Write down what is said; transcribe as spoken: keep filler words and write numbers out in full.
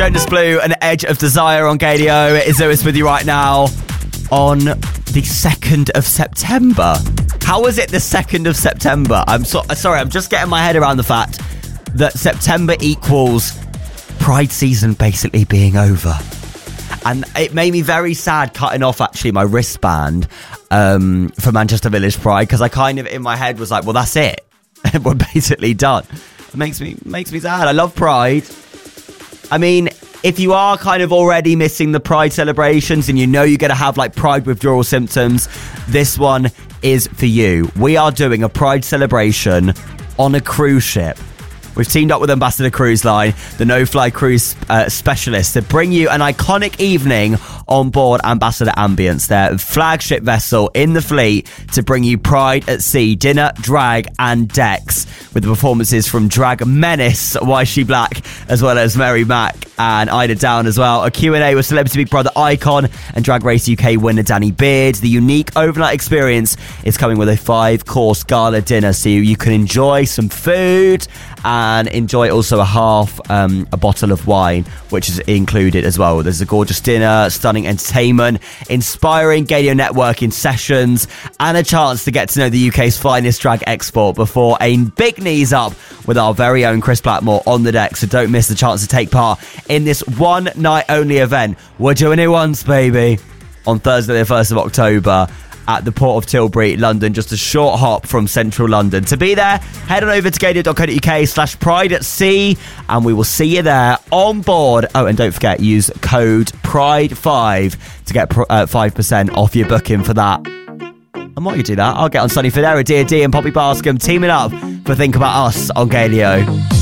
Jonas Blue and Edge of Desire on Gadio. It's Lewis with you right now on the second of September. How was it the second of September? I'm so, sorry, I'm just getting my head around the fact that September equals Pride season basically being over. And it made me very sad cutting off, actually, my wristband um, for Manchester Village Pride, because I kind of, in my head, was like, well, that's it. We're basically done. It makes me, makes me sad. I love Pride. I mean, if you are kind of already missing the Pride celebrations and you know you're going to have, like, Pride withdrawal symptoms, this one is for you. We are doing a Pride celebration on a cruise ship. We've teamed up with Ambassador Cruise Line, the no-fly cruise uh, specialists, to bring you an iconic evening on board Ambassador Ambience, their flagship vessel in the fleet, to bring you Pride at Sea, dinner, drag and decks, with the performances from Drag Menace, Why She Black, as well as Mary Mack and Ida Down as well. A Q and A with Celebrity Big Brother icon and Drag Race U K winner Danny Beard. The unique overnight experience is coming with a five-course gala dinner, so you can enjoy some food and enjoy also a half um, a bottle of wine, which is included as well. There's a gorgeous dinner, stunning entertainment, inspiring Gadio networking sessions, and a chance to get to know the U K's finest drag export before a big knees up with our very own Chris Blackmore on the deck. So don't miss the chance to take part in this one night only event. We're doing it once, baby, on Thursday the first of October at the Port of Tilbury, London, just a short hop from central London. To be there, head on over to gadio.co.uk slash pride at sea, and we will see you there on board. Oh, and don't forget, use code pride five to get uh, five percent off your booking for that. And while you do that, I'll get on Sonny Fodera, Dear D and Poppy Bascom teaming up for Think About Us on Gadio.